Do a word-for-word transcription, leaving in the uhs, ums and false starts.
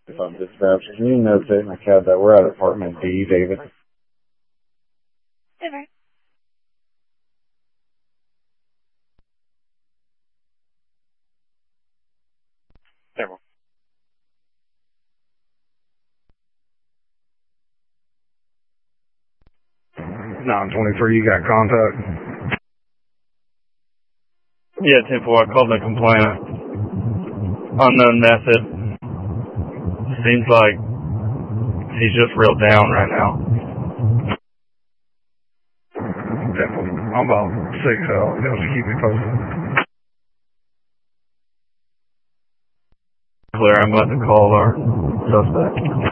I'm dispatch. Can you notate in the cab that we're at apartment D, David? Never. Never. nine twenty-three, you got contact? Yeah, ten four, I called the complainant. Unknown method. Seems like he's just real down right now. Definitely. I'm about six out. You'll have to keep me posted. Clear, I'm about to call our suspect.